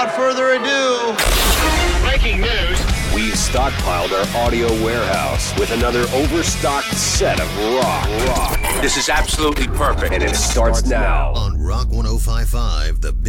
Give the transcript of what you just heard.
without further ado, breaking news. We've stockpiled our audio warehouse with another overstocked set of rock. This is absolutely perfect. And it starts now on Rock 105.5, The Big